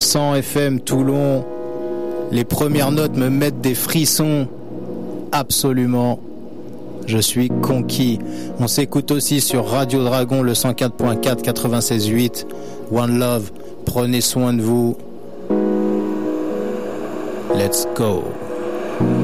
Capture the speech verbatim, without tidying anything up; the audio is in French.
cent F M Toulon. Les premières notes me mettent des frissons. Absolument. Je suis conquis. On s'écoute aussi sur Radio Dragon, le cent quatre point quatre, quatre-vingt-seize huit. One Love. Prenez soin de vous. Let's go.